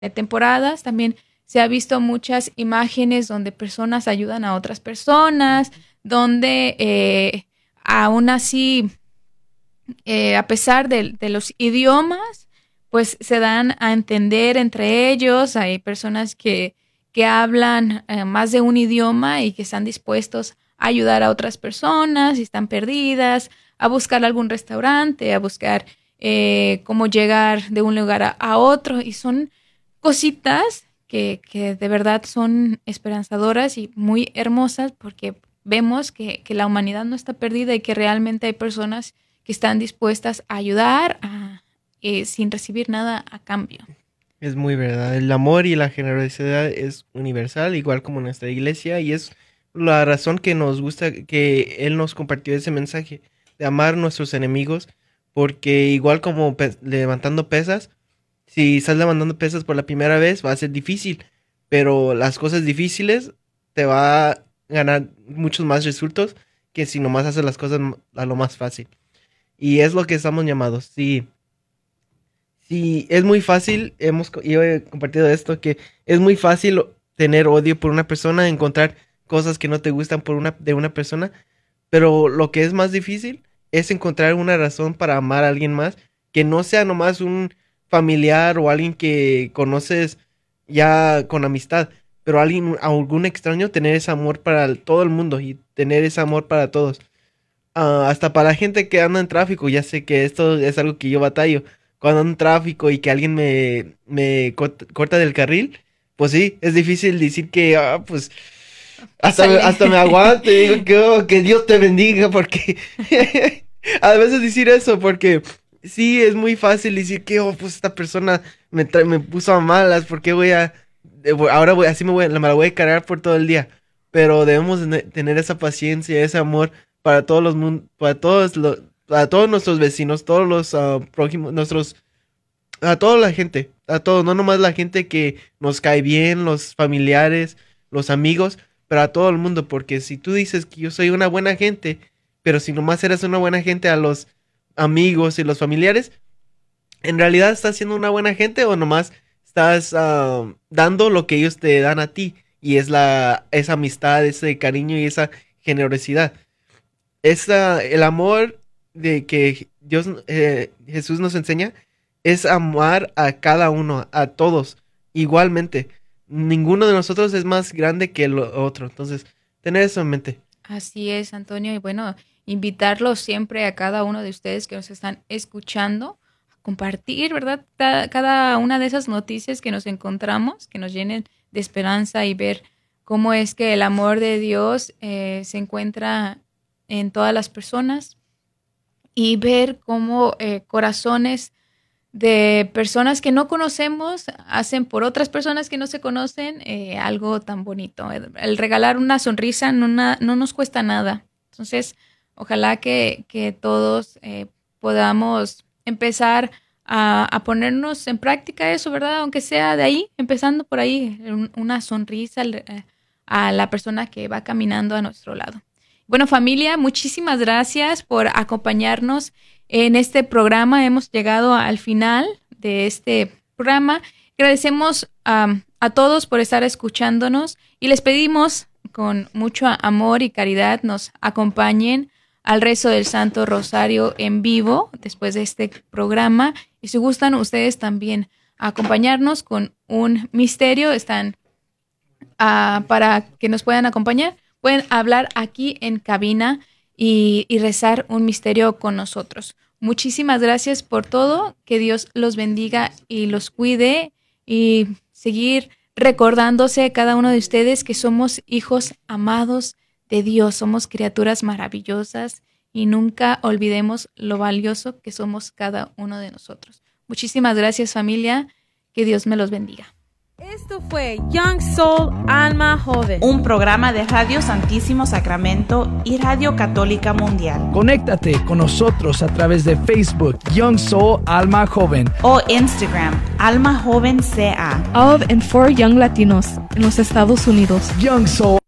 temporadas también se ha visto muchas imágenes donde personas ayudan a otras personas, donde aún así, a pesar de los idiomas, pues se dan a entender entre ellos. Hay personas que hablan más de un idioma y que están dispuestos a ayudar a otras personas si están perdidas, a buscar algún restaurante, a buscar cómo llegar de un lugar a otro. Y son cositas que de verdad son esperanzadoras y muy hermosas, porque vemos que la humanidad no está perdida y que realmente hay personas que están dispuestas a ayudar sin recibir nada a cambio. Es muy verdad. El amor y la generosidad es universal, igual como nuestra iglesia, y es la razón que nos gusta que Él nos compartió ese mensaje de amar a nuestros enemigos, porque igual como levantando pesas, si estás levantando pesas por la primera vez va a ser difícil, pero las cosas difíciles te va a ganar muchos más resultados que si nomás haces las cosas a lo más fácil. Y es lo que estamos llamados. Sí, es muy fácil, yo he compartido esto, que es muy fácil tener odio por una persona, encontrar cosas que no te gustan de una persona, pero lo que es más difícil es encontrar una razón para amar a alguien más, que no sea nomás un familiar o alguien que conoces ya con amistad, pero algún extraño, tener ese amor para todo el mundo y tener ese amor para todos. Hasta para la gente que anda en tráfico, ya sé que esto es algo que yo batallo. Cuando ando en tráfico y que alguien me corta del carril, pues sí, es difícil decir que, pues, hasta me aguante, digo que Dios te bendiga, porque a veces decir eso, porque sí, es muy fácil decir que, pues esta persona me puso a malas, porque así me la voy a cargar por todo el día. Pero debemos tener esa paciencia, ese amor para todos para todos nuestros vecinos, todos los prójimos, a toda la gente, a todos, no nomás la gente que nos cae bien, los familiares, los amigos, pero a todo el mundo, porque si tú dices que yo soy una buena gente, pero si nomás eres una buena gente a los amigos y los familiares, ¿en realidad estás siendo una buena gente o nomás estás dando lo que ellos te dan a ti? Y es esa amistad, ese cariño y esa generosidad. El amor de que Jesús nos enseña es amar a cada uno, a todos, igualmente. Ninguno de nosotros es más grande que el otro. Entonces, tener eso en mente. Así es, Antonio. Y bueno, invitarlos siempre a cada uno de ustedes que nos están escuchando a compartir, ¿verdad? Cada una de esas noticias que nos encontramos, que nos llenen de esperanza, y ver cómo es que el amor de Dios se encuentra en todas las personas, y ver cómo corazones de personas que no conocemos hacen por otras personas que no se conocen algo tan bonito. El regalar una sonrisa no nos cuesta nada. Entonces, ojalá que todos podamos empezar a ponernos en práctica eso, ¿verdad? Aunque sea de ahí, empezando por ahí, una sonrisa a la persona que va caminando a nuestro lado. Bueno, familia, muchísimas gracias por acompañarnos en este programa. Hemos llegado al final de este programa. Agradecemos a todos por estar escuchándonos y les pedimos con mucho amor y caridad nos acompañen al rezo del Santo Rosario en vivo después de este programa. Y si gustan ustedes también acompañarnos con un misterio, están para que nos puedan acompañar. Pueden hablar aquí en cabina y rezar un misterio con nosotros. Muchísimas gracias por todo. Que Dios los bendiga y los cuide, y seguir recordándose cada uno de ustedes que somos hijos amados de Dios, somos criaturas maravillosas, y nunca olvidemos lo valioso que somos cada uno de nosotros. Muchísimas gracias, familia. Que Dios me los bendiga. Esto fue Young Soul Alma Joven, un programa de Radio Santísimo Sacramento y Radio Católica Mundial. Conéctate con nosotros a través de Facebook Young Soul Alma Joven o Instagram Alma Joven CA. of and for Young Latinos en los Estados Unidos. Young Soul